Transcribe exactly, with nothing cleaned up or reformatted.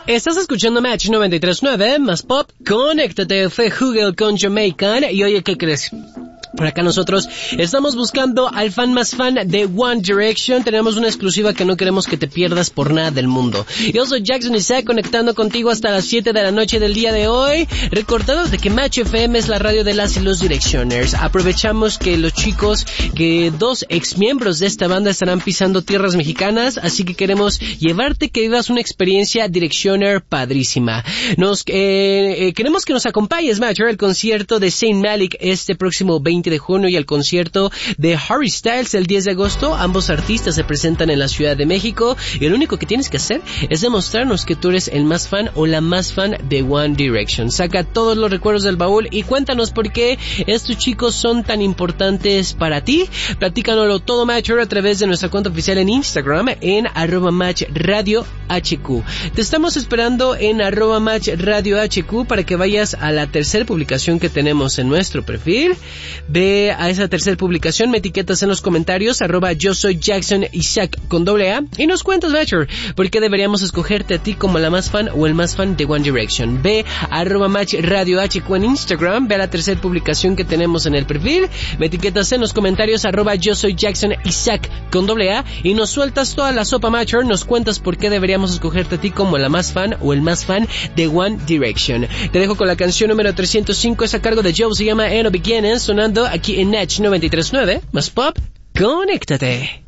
Estás escuchando Match noventa y tres punto nueve, más pop, conéctate, fue Google con Jamaican, y oye, ¿qué crees? Por acá nosotros estamos buscando al fan más fan de One Direction. Tenemos una exclusiva que no queremos que te pierdas por nada del mundo. Yo soy Jackson Isaac, conectando contigo hasta las siete de la noche del día de hoy. Recordando de que Match F M es la radio de las y los Directioners. Aprovechamos que los chicos, que dos ex miembros de esta banda estarán pisando tierras mexicanas, así que queremos llevarte que vivas una experiencia Directioner padrísima. Nos eh, eh, queremos que nos acompañes, Match, al concierto de Saint Malik este próximo veinte de junio y al concierto de Harry Styles el diez de agosto. Ambos artistas se presentan en la Ciudad de México y lo único que tienes que hacer es demostrarnos que tú eres el más fan o la más fan de One Direction. Saca todos los recuerdos del baúl y cuéntanos por qué estos chicos son tan importantes para ti. Platícanoslo todo, Matcher, a través de nuestra cuenta oficial en Instagram en arroba match radio hq. Te estamos esperando en arroba match radio hq para que vayas a la tercera publicación que tenemos en nuestro perfil. Ve a esa tercera publicación, me etiquetas en los comentarios, arroba yo soy Jackson Isaac con doble A, y nos cuentas, Matcher, por qué deberíamos escogerte a ti como la más fan o el más fan de One Direction. Ve a arroba match radio hq en Instagram, ve a la tercera publicación que tenemos en el perfil, me etiquetas en los comentarios, arroba yo soy Jackson Isaac con doble A, y nos sueltas toda la sopa, Matcher, nos cuentas por qué deberíamos escogerte a ti como la más fan o el más fan de One Direction. Te dejo con la canción número trescientos cinco, es a cargo de Joe, se llama Eno Beginnings, sonando aquí en Match noventa y tres punto nueve, más pop, conéctate.